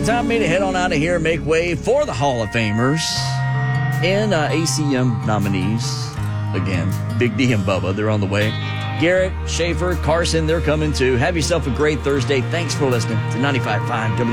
time for me to head on out of here and make way for the Hall of Famers and ACM nominees. Again, Big D and Bubba, they're on the way. Garrett, Schaefer, Carson, they're coming too. Have yourself a great Thursday. Thanks for listening to 95.5 W.